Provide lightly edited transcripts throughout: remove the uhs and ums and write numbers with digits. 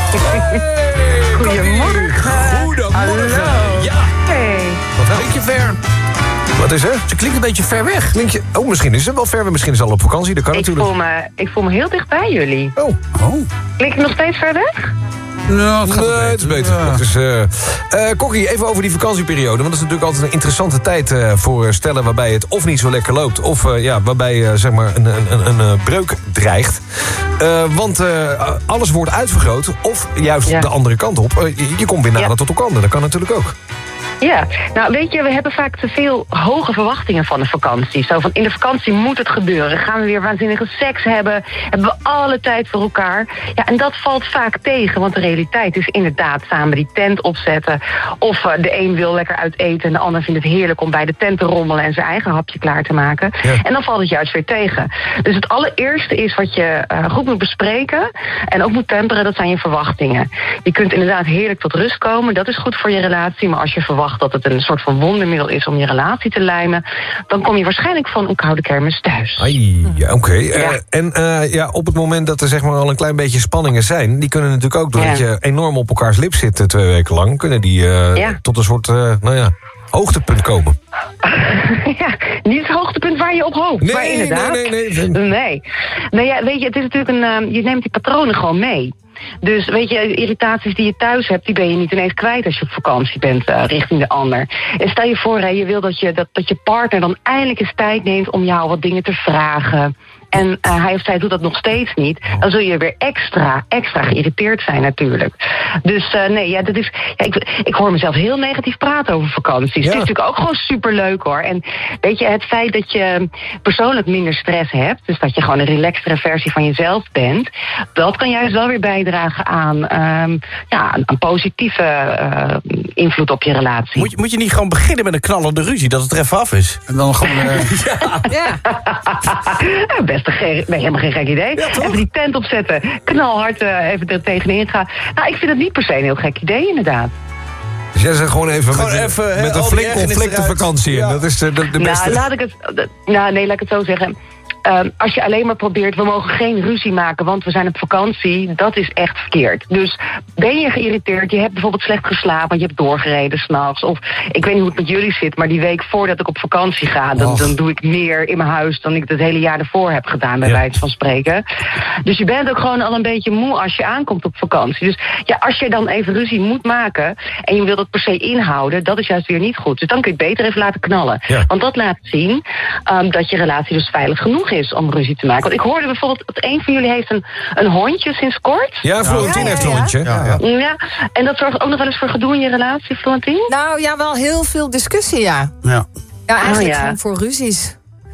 Goedemorgen. Goedemorgen. Hallo. Ja. Hey. Wat klinkt je ver? Wat is er? Ze klinkt een beetje ver weg. Misschien is ze wel ver, misschien is ze al op vakantie. Dat kan natuurlijk. Ik voel me heel dicht bij jullie. Oh. Klink ik nog steeds ver weg? Nou, het is beter. Ja. Dus, Kokkie, even over die vakantieperiode. Want dat is natuurlijk altijd een interessante tijd voor stellen waarbij het of niet zo lekker loopt, of waarbij zeg maar een breuk dreigt. Want alles wordt uitvergroot, of juist de andere kant op. Je komt weer nader tot elkaar. Dat kan natuurlijk ook. Ja, nou weet je, we hebben vaak te veel hoge verwachtingen van de vakantie. Zo van, in de vakantie moet het gebeuren. Gaan we weer waanzinnige seks hebben? Hebben we alle tijd voor elkaar? Ja, en dat valt vaak tegen, want de realiteit is inderdaad samen die tent opzetten. Of de een wil lekker uit eten en de ander vindt het heerlijk om bij de tent te rommelen en zijn eigen hapje klaar te maken. Ja. En dan valt het juist weer tegen. Dus het allereerste is wat je goed moet bespreken en ook moet temperen, dat zijn je verwachtingen. Je kunt inderdaad heerlijk tot rust komen, dat is goed voor je relatie, maar als je verwacht dat het een soort van wondermiddel is om je relatie te lijmen, dan kom je waarschijnlijk van een koude kermis thuis. Ja, oké. Ja. En op het moment dat er zeg maar al een klein beetje spanningen zijn, die kunnen natuurlijk ook, doordat je enorm op elkaars lip zit 2 weken lang, kunnen die tot een soort, hoogtepunt komen. Ja, niet het hoogtepunt waar je op hoopt. Nee, maar inderdaad. Nee. Nou ja, weet je, het is natuurlijk je neemt die patronen gewoon mee. Dus weet je, de irritaties die je thuis hebt, die ben je niet ineens kwijt als je op vakantie bent richting de ander. En stel je voor, je wil dat je partner dan eindelijk eens tijd neemt om jou wat dingen te vragen. En hij of zij doet dat nog steeds niet. Dan zul je weer extra geïrriteerd zijn natuurlijk. Dus dat is. Ja, ik hoor mezelf heel negatief praten over vakanties. Ja. Het is natuurlijk ook gewoon superleuk hoor. En weet je, het feit dat je persoonlijk minder stress hebt, dus dat je gewoon een relaxtere versie van jezelf bent, dat kan juist wel weer bijdragen aan een positieve invloed op je relatie. Moet je niet gewoon beginnen met een knallende ruzie, dat het er even af is? En dan gewoon. Best helemaal geen gek idee. Ja, even die tent opzetten, knalhard even er tegenin gaan. Nou, ik vind het niet per se een heel gek idee, inderdaad. Dus jij zegt gewoon even met een flink conflicte vakantie in. Ja. Dat is de beste. Laat ik het zo zeggen. Als je alleen maar probeert, we mogen geen ruzie maken, want we zijn op vakantie, dat is echt verkeerd. Dus ben je geïrriteerd, je hebt bijvoorbeeld slecht geslapen, want je hebt doorgereden 's nachts. Of ik weet niet hoe het met jullie zit, maar die week voordat ik op vakantie ga, dan doe ik meer in mijn huis dan ik het hele jaar ervoor heb gedaan, bij wijze van spreken. Dus je bent ook gewoon al een beetje moe als je aankomt op vakantie. Dus ja, als je dan even ruzie moet maken en je wil dat per se inhouden, dat is juist weer niet goed. Dus dan kun je het beter even laten knallen. Ja. Want dat laat zien dat je relatie dus veilig genoeg is om ruzie te maken. Want ik hoorde bijvoorbeeld dat een van jullie heeft een hondje sinds kort. Ja, Florentien heeft een hondje. Ja, en dat zorgt ook nog wel eens voor gedoe in je relatie, Florentien? Nou ja, wel heel veel discussie, ja. Ja, eigenlijk gewoon voor ruzies.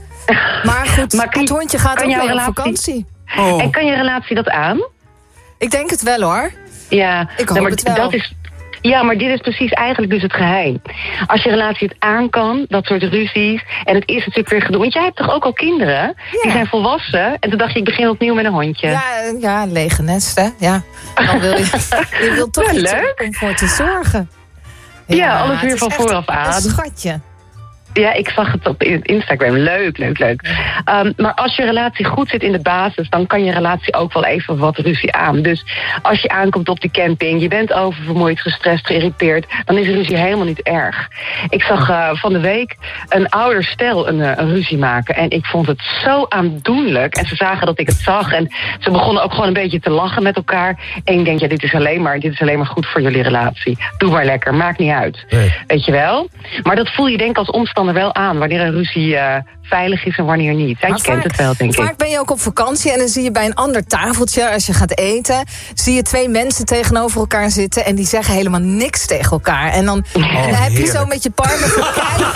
Maar goed, het hondje gaat ook mee op vakantie. En kan je relatie dat aan? Ik denk het wel, hoor. Ja, ik hoop het wel. Ja, maar dit is precies eigenlijk dus het geheim. Als je relatie het aan kan, dat soort ruzies, en het is natuurlijk weer gedoe. Want jij hebt toch ook al kinderen? Ja. Die zijn volwassen. En toen dacht je, ik begin opnieuw met een hondje. Ja, lege nest, hè. Ja. Dan wil je wil toch iets om voor te zorgen. Ja, alles weer van vooraf aan. Een schatje. Ja, ik zag het op Instagram. Leuk. Maar als je relatie goed zit in de basis, dan kan je relatie ook wel even wat ruzie aan. Dus als je aankomt op die camping, je bent oververmoeid, gestrest, geïrriteerd, dan is ruzie helemaal niet erg. Ik zag van de week een ouder stel een ruzie maken. En ik vond het zo aandoenlijk. En ze zagen dat ik het zag. En ze begonnen ook gewoon een beetje te lachen met elkaar. En ik denk, dit is alleen maar goed voor jullie relatie. Doe maar lekker, maakt niet uit. Nee. Weet je wel? Maar dat voel je denk ik als omstander wel aan, wanneer een ruzie veilig is en wanneer niet. Je kent het wel, denk ik. Vaak ben je ook op vakantie en dan zie je bij een ander tafeltje, als je gaat eten, zie je 2 mensen tegenover elkaar zitten en die zeggen helemaal niks tegen elkaar. En dan heb je zo met je partner van,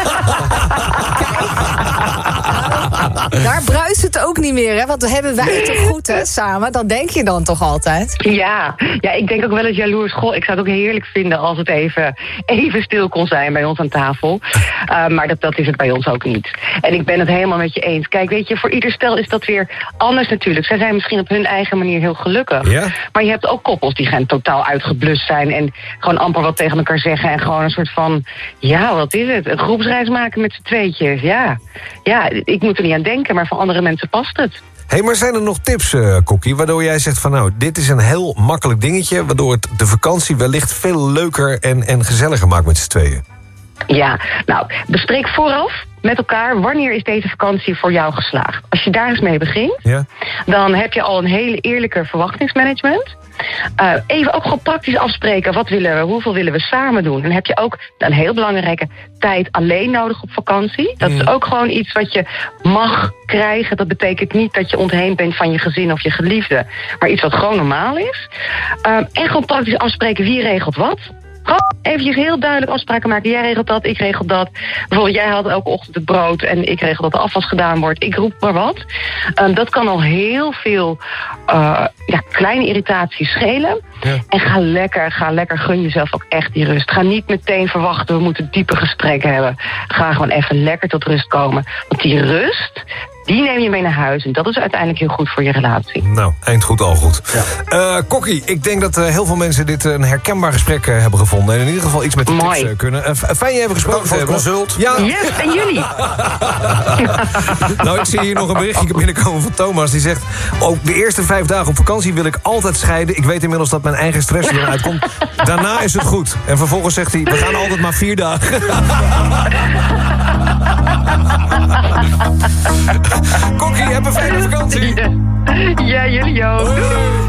daar bruist het ook niet meer, hè? Want dan hebben wij het toch goed, hè, samen? Dat denk je dan toch altijd? Ja, ik denk ook wel eens jaloers. Goh, ik zou het ook heerlijk vinden als het even stil kon zijn bij ons aan tafel. Maar dat is het bij ons ook niet. En ik ben het helemaal met je eens. Kijk, weet je, voor ieder stel is dat weer anders natuurlijk. Zij zijn misschien op hun eigen manier heel gelukkig. Ja. Maar je hebt ook koppels die gaan totaal uitgeblust zijn en gewoon amper wat tegen elkaar zeggen en gewoon een soort van, wat is het? Een groepsreis maken met z'n tweetjes. Ja, ik moet er niet aan denken, maar voor andere mensen past het. Hey, maar zijn er nog tips, Kokkie, waardoor jij zegt van nou, dit is een heel makkelijk dingetje, waardoor het de vakantie wellicht veel leuker en gezelliger maakt met z'n tweeën? Ja, nou, bespreek vooraf met elkaar wanneer is deze vakantie voor jou geslaagd. Als je daar eens mee begint, dan heb je al een hele eerlijke verwachtingsmanagement. Even ook gewoon praktisch afspreken, hoeveel willen we samen doen. Dan heb je ook een heel belangrijke tijd alleen nodig op vakantie. Dat is ook gewoon iets wat je mag krijgen. Dat betekent niet dat je ontheemd bent van je gezin of je geliefde, maar iets wat gewoon normaal is. En gewoon praktisch afspreken, wie regelt wat. Gewoon eventjes heel duidelijk afspraken maken. Jij regelt dat, ik regel dat. Bijvoorbeeld, jij haalt elke ochtend het brood en ik regel dat de afwas gedaan wordt. Ik roep maar wat. Dat kan al heel veel kleine irritaties schelen. Ja. En ga lekker, gun jezelf ook echt die rust. Ga niet meteen verwachten, we moeten diepe gesprekken hebben. Ga gewoon even lekker tot rust komen. Want die rust, die neem je mee naar huis. En dat is uiteindelijk heel goed voor je relatie. Nou, eind goed, al goed. Ja. Kokkie, ik denk dat heel veel mensen dit een herkenbaar gesprek hebben gevonden. En in ieder geval iets met de tips kunnen. Fijn je even gesproken te hebben. Consult. Ja. Yes, en jullie. Nou, ik zie hier nog een berichtje binnenkomen van Thomas. Die zegt, ook de eerste 5 dagen op vakantie wil ik altijd scheiden. Ik weet inmiddels dat mijn eigen stress er uitkomt. Daarna is het goed. En vervolgens zegt hij, we gaan altijd maar 4 dagen. Kokkie, heb een fijne vakantie. Ja, jullie ook.